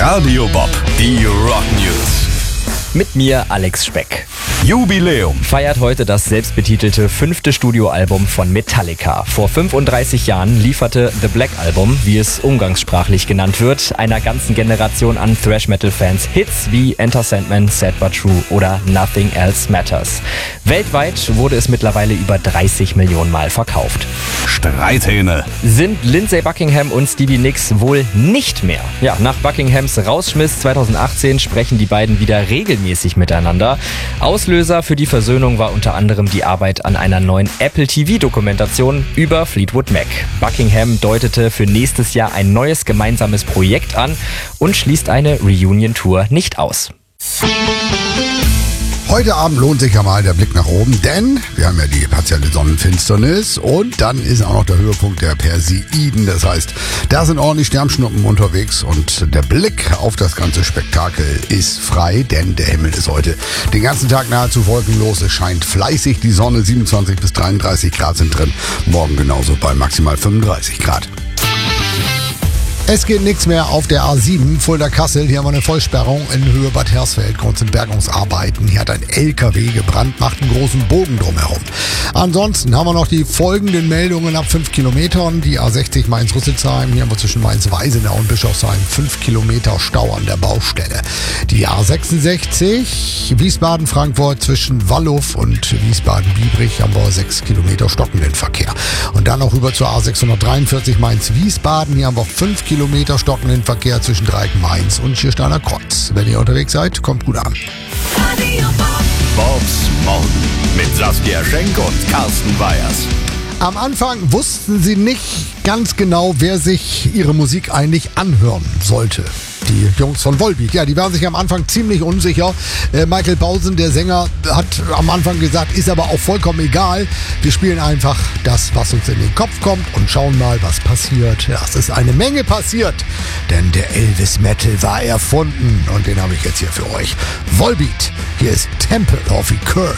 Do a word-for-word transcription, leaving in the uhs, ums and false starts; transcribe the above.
Radio Bob, die Rock News. Mit mir Alex Speck. Jubiläum. Feiert heute das selbstbetitelte fünfte Studioalbum von Metallica. Vor fünfunddreißig Jahren lieferte The Black Album, wie es umgangssprachlich genannt wird, einer ganzen Generation an Thrash-Metal-Fans Hits wie Enter Sandman, Sad But True oder Nothing Else Matters. Weltweit wurde es mittlerweile über dreißig Millionen Mal verkauft. Streithähne. Sind Lindsey Buckingham und Stevie Nicks wohl nicht mehr? Ja, nach Buckinghams Rausschmiss zweitausendachtzehn sprechen die beiden wieder regelmäßig miteinander. Auslöser für die Versöhnung war unter anderem die Arbeit an einer neuen Apple T V-Dokumentation über Fleetwood Mac. Buckingham deutete für nächstes Jahr ein neues gemeinsames Projekt an und schließt eine Reunion-Tour nicht aus. Heute Abend lohnt sich ja mal der Blick nach oben, denn wir haben ja die partielle Sonnenfinsternis und dann ist auch noch der Höhepunkt der Perseiden. Das heißt, da sind ordentlich Sternschnuppen unterwegs und der Blick auf das ganze Spektakel ist frei, denn der Himmel ist heute den ganzen Tag nahezu wolkenlos. Es scheint fleißig die Sonne, siebenundzwanzig bis dreiunddreißig Grad sind drin, morgen genauso bei maximal fünfunddreißig Grad. Es geht nichts mehr auf der A sieben, Fulda-Kassel. Hier haben wir eine Vollsperrung in Höhe Bad Hersfeld. Grund sind Bergungsarbeiten. Hier hat ein L K W gebrannt, macht einen großen Bogen drumherum. Ansonsten haben wir noch die folgenden Meldungen ab fünf Kilometern. Die A sechzig Mainz-Rüsselsheim. Hier haben wir zwischen Mainz-Weisenau und Bischofsheim fünf Kilometer Stau an der Baustelle. Die A sechsundsechzig Wiesbaden-Frankfurt zwischen Walluw und Wiesbaden-Biebrich haben wir sechs Kilometer stockenden Verkehr. Und dann noch rüber zur A sechshundertdreiundvierzig Mainz-Wiesbaden. Hier haben wir fünf Kilometer stockenden Verkehr zwischen Dreieck Mainz und Schiersteiner Kreuz. Wenn ihr unterwegs seid, kommt gut an. Bobs Morgen mit Saskia Schenk und Carsten Weyers. Am Anfang wussten sie nicht ganz genau, wer sich ihre Musik eigentlich anhören sollte. Die Jungs von Volbeat, ja, die waren sich am Anfang ziemlich unsicher. Äh, Michael Bausen, der Sänger, hat am Anfang gesagt, ist aber auch vollkommen egal. Wir spielen einfach das, was uns in den Kopf kommt und schauen mal, was passiert. Ja, es ist eine Menge passiert, denn der Elvis Metal war erfunden und den habe ich jetzt hier für euch. Volbeat, hier ist Temple of the Curse.